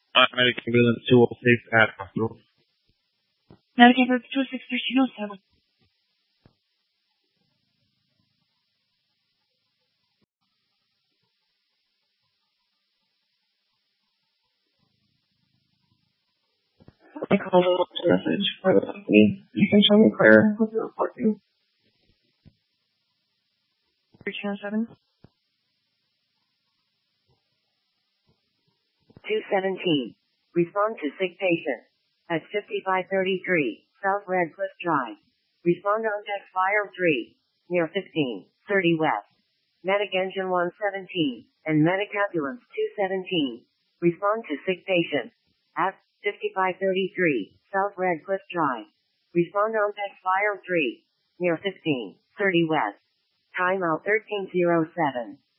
Medic ambulance 206 at hospital. Medic ambulance 206, 1307. I called a message for the company. You can show me clear with the reporting. 1307. 217. Respond to sick patient. At 5533, South Redcliffe Drive. Respond on deck fire 3, near 1530 West. Medic engine 117, and medic ambulance 217. Respond to sick patient. At 5533, South Redcliffe Drive. Respond on deck fire 3, near 1530 West. Timeout 1307.